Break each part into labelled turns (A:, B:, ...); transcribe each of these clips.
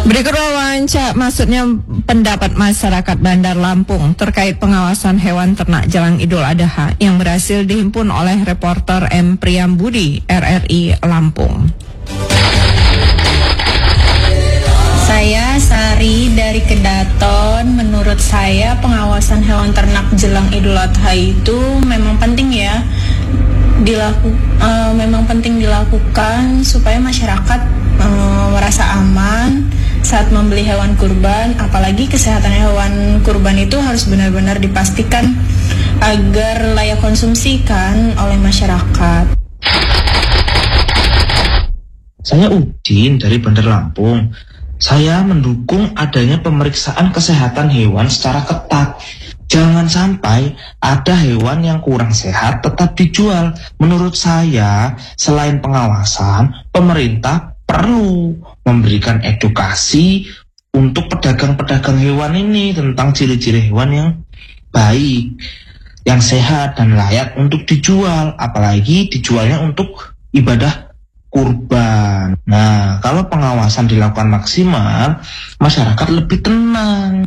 A: Berikut maksudnya pendapat masyarakat Bandar Lampung terkait pengawasan hewan ternak jelang Idul Adha yang berhasil dihimpun oleh reporter M. Priyambudi, RRI Lampung.
B: Saya Sari dari Kedaton. Menurut saya pengawasan hewan ternak jelang Idul Adha itu memang penting ya. Memang penting dilakukan supaya masyarakat merasa aman saat membeli hewan kurban, apalagi kesehatan hewan kurban itu harus benar-benar dipastikan agar layak konsumsi kan oleh masyarakat.
C: Saya Udin dari Bandar Lampung. Saya mendukung adanya pemeriksaan kesehatan hewan secara ketat. Jangan sampai ada hewan yang kurang sehat tetap dijual. Menurut saya, selain pengawasan, pemerintah perlu memberikan edukasi untuk pedagang-pedagang hewan ini tentang ciri-ciri hewan yang baik, yang sehat dan layak untuk dijual, apalagi dijualnya untuk ibadah kurban. Nah, kalau pengawasan dilakukan maksimal, masyarakat lebih tenang.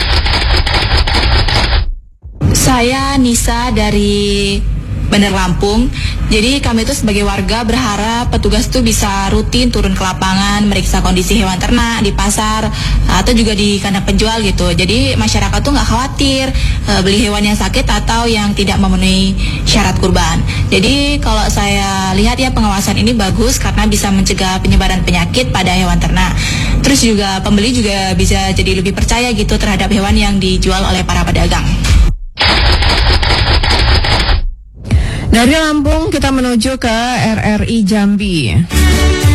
D: Saya Nisa dari Bandar Lampung. Jadi kami itu sebagai warga berharap petugas itu bisa rutin turun ke lapangan, meriksa kondisi hewan ternak di pasar atau juga di kandang penjual gitu. Jadi masyarakat tuh nggak khawatir beli hewan yang sakit atau yang tidak memenuhi syarat kurban. Jadi kalau saya lihat ya pengawasan ini bagus karena bisa mencegah penyebaran penyakit pada hewan ternak. Terus juga pembeli juga bisa jadi lebih percaya gitu terhadap hewan yang dijual oleh para pedagang.
A: Dari Lampung kita menuju ke RRI Jambi.